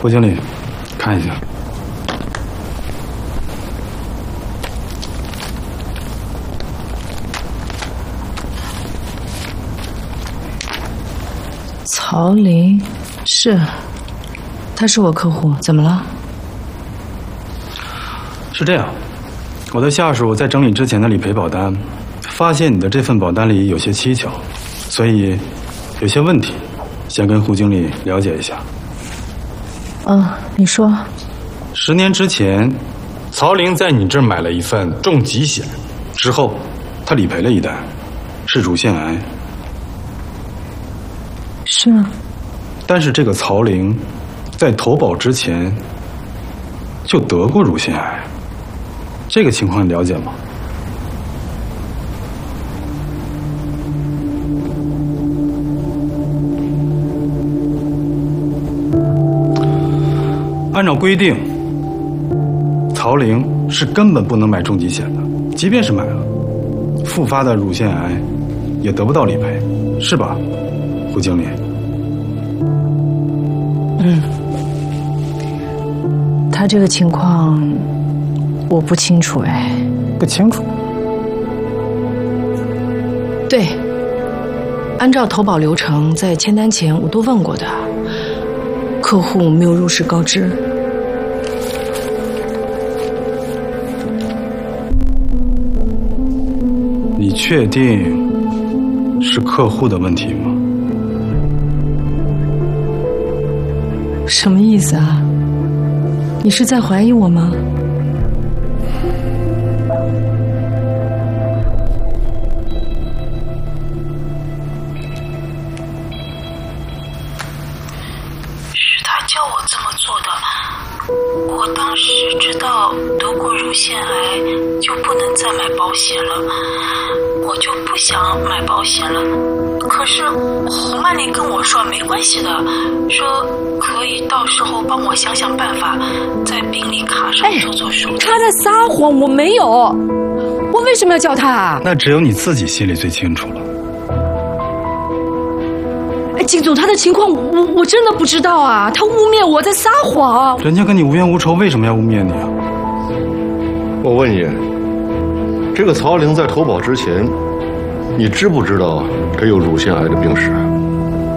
胡经理，看一下。 曹林，是，他是我客户，怎么了？ 是这样，我的下属在整理之前的理赔保单，发现你的这份保单里有些蹊跷，所以有些问题，想跟胡经理了解一下。 你说。 10年之前，曹玲在你这儿买了一份重疾险，之后他理赔了一单，是乳腺癌。 是啊。 但是这个曹玲在投保之前就得过乳腺癌，这个情况你了解吗？按照规定，曹玲是根本不能买重疾险的，即便是买了，复发的乳腺癌也得不到理赔，是吧，胡经理？ 他这个情况我不清楚哎。 不清楚？ 对，按照投保流程，在签单前我都问过的，客户没有如实告知。 你确定是客户的问题吗？ 什么意思啊？你是在怀疑我吗？ 是他叫我这么做的。我当时知道得过乳腺癌就不能再买保险了，我就不想买保险了。可是胡曼丽跟我说没关系的，说可以到时候帮我想想办法，在病历卡上做手术。 他在撒谎，我没有，我为什么要叫他啊？ 那只有你自己心里最清楚了。 靳总，他的情况我真的不知道啊，他污蔑我在撒谎。 人家跟你无冤无仇，为什么要污蔑你啊？ 我问你，这个曹玲在投保之前，你知不知道她有乳腺癌的病史？